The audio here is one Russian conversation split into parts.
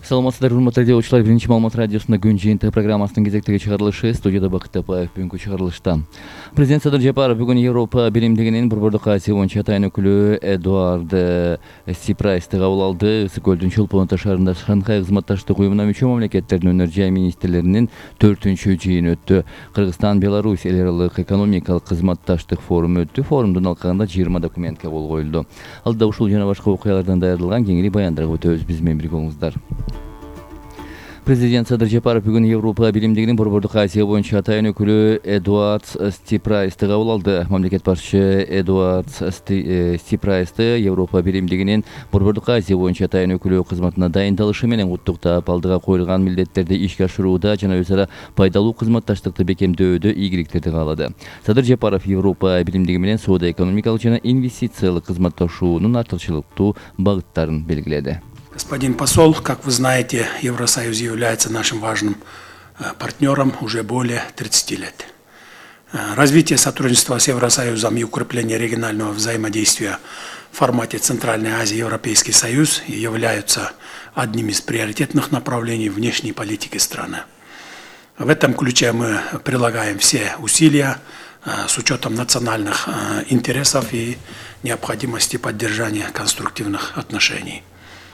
Саламатсыздар, урматтуу радиочулар. Биринчи маалымат радиосунда күн жыйынтыгы программасынын кезектеги чыгарылышы. Студияда Бакыт Апаев бүгүнкү чыгарылышта. Президент Садыр Жапаров бүгүн Европа биримдигинин Борбордук Азия боюнча атайын өкүлү Эдуард Сипрайсты кабыл алды. Ысык көлдүн Чолпон шаарында Шанхай кызматташтык уюмуна мүчө мамлекеттердин өнөр жай министрлеринин 4-чү жыйыны өттү. Кыргызстан, Беларусь эл аралык экономикалык кызматташтык форуму өттү. Форумдун алкагында 20 документке кол коюлду. Алда ушул жана башка окуялардан даярдалган кеңири баяндарга өтөбүз. Биз менен бирге болуңуздар. Президент Садыр Жапаров бүгүн Европа биримдигинин Борбордук Азия боюнча атайын өкүлү Эдуард Сипрайсты кабыл алды. Мамлекет башчысы Эдуард Сипрайсты Европа биримдигинин Борбордук Азия боюнча атайын өкүлү кызматына дайындалышы менен куттуктап, алдыга коюлган милдеттерди ишке ашырууда жана өз ара пайдалуу кызматташтыкты бекемдөөгө ийгиликтерди каалады. Садыр Жапаров Европа биримдиги менен соода экономикалык жана инвестициялык кызматташуунун артыкчылыктуу багыттарын белгиледи. Господин посол, как вы знаете, Евросоюз является нашим важным партнером уже более 30 лет. Развитие сотрудничества с Евросоюзом и укрепление регионального взаимодействия в формате Центральной Азии и Европейский Союз являются одним из приоритетных направлений внешней политики страны. В этом ключе мы прилагаем все усилия с учетом национальных интересов и необходимости поддержания конструктивных отношений.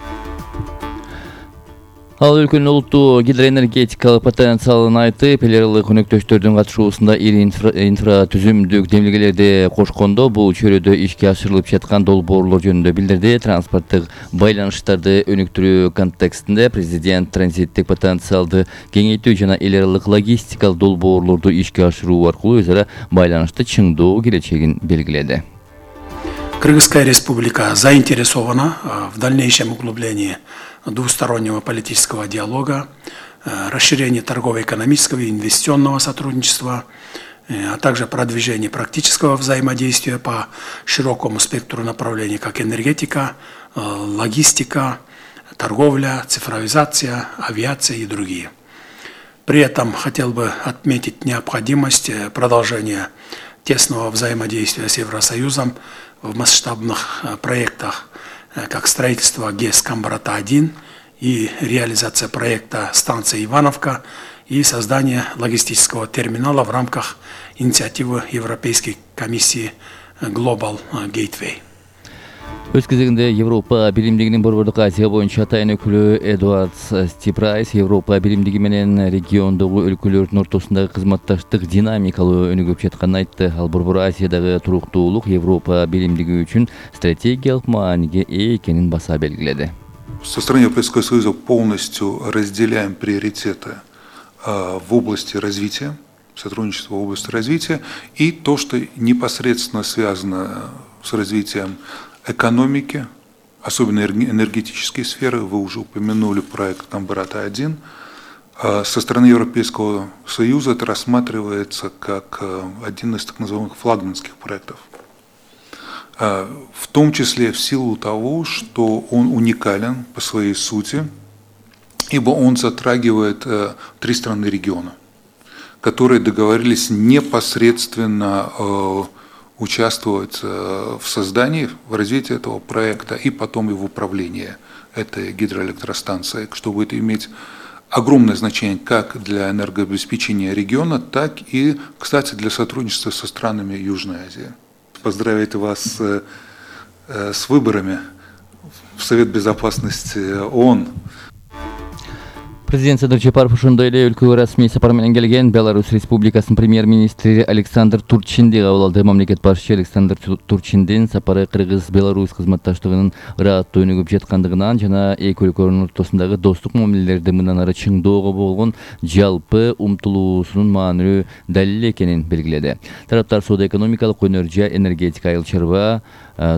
Ал өлкөнүн олуттуу гидроэнергетикалык потенциалын айтып, эл аралык өнөктөштөрдүн катышуусунда ири инфратүзүмдүк демилгелерди кошкондо бул чөйрөдө ишке ашырылып жаткан долбоорлор жөнүндө билдирди. Транспорттук байланыштарды өнүктүрүү контекстинде президент транзиттик потенциалды кеңейтүү жана эл аралык логистикалык долбоорлорду ишке ашыруу аркылуу өз ара байланышты чыңдоо келечегин белгиледи. Кыргызская республика заинтересована в дальнейшем углублении двустороннего политического диалога, расширении торгово-экономического и инвестиционного сотрудничества, а также продвижении практического взаимодействия по широкому спектру направлений, как энергетика, логистика, торговля, цифровизация, авиация и другие. При этом хотел бы отметить необходимость продолжения тесного взаимодействия с Евросоюзом в масштабных проектах, как строительство ГЭС Камбарата-1 и реализация проекта станции Ивановка и создание логистического терминала в рамках инициативы Европейской комиссии Global Gateway. Өз кезегинде Европа биримдигинин Борбордук Азия боюнча атайын өкүлү Эдуард Сипрайс Европа биримдиги менен региондогу өлкөлөрдүн ортосундагы кызматташтык динамикалуу өнүгүп жатканын айтты. Ал Борбор Азиядагы туруктуулук Европа биримдиги үчүн стратегиялык мааниге ээ экенин баса белгиледи. Со стороны Европейского Союза полностью разделяем приоритеты в области развития, сотрудничества в области развития и то, что непосредственно связано с развитием экономики, особенно энергетические сферы. Вы уже упомянули проект Камбарата-1. Со стороны Европейского Союза это рассматривается как один из так называемых флагманских проектов. В том числе в силу того, что он уникален по своей сути, ибо он затрагивает 3 страны региона, которые договорились непосредственно участвовать в создании, в развитии этого проекта и потом и в управлении этой гидроэлектростанцией, что будет иметь огромное значение как для энергообеспечения региона, так и, кстати, для сотрудничества со странами Южной Азии. Поздравляю вас с выборами в Совет Безопасности ООН. Президент Садыр Жапаров ошондой эле өлкөгө расмий сапар менен келген Беларусь Республикасынын премьер-министри Александр Турчинди кабыл алды. Мамлекет башчысы Александр Турчиндин сапары Кыргыз-Беларусь кызматташтыгынын ырааттуу өнүгүп жаткандыгынан жана эки өлкөнүн ортосундагы достук мамилелерди мындан ары чыңдоого болгон жалпы умтулуусунун маанилүү далили экенин белгиледи. Тараптар соода экономикалык, өнөр жай, энергетика, айыл чарба,